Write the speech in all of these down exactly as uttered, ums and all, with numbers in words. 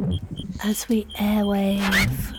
as we airwave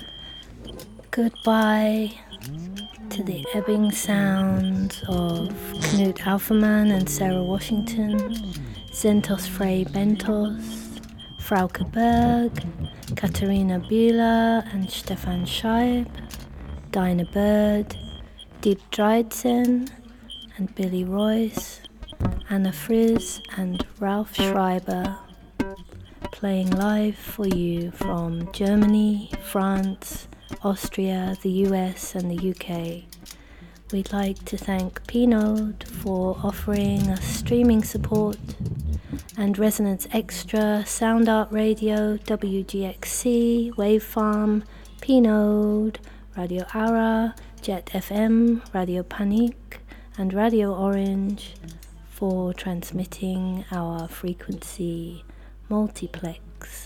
goodbye to the ebbing sounds of Knut Alferman and Sarah Washington, Zentos Frey Bentos, Frauke Berg, Katharina Bühler and Stefan Scheib, Dinah Bird, Diep Dreidzen and Billy Royce, Anna Frizz and Ralph Schreiber, playing live for you from Germany, France, Austria, the U S and the U K. We'd like to thank P-Node for offering us streaming support, and Resonance Extra, Sound Art Radio, W G X C, Wavefarm, P-Node, Radio Ara, Jet F M, Radio Panique and Radio Orange for transmitting our frequency multiplex.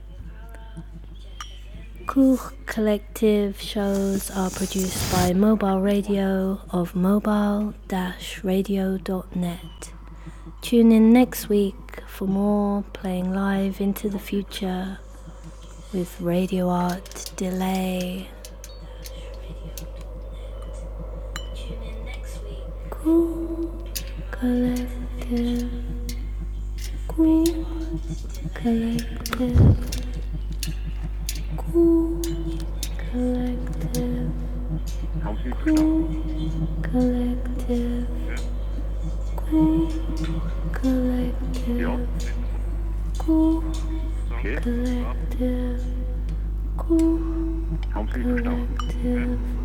Kuch Collective shows are produced by Mobile Radio of mobile dash radio dot net. Tune in next week for more playing live into the future with Radio Art Delay. Kuch Collective, Kuch Collective. Cool Collective, Cool Collective, Cool Collective, Cool Collective, Cool Collective.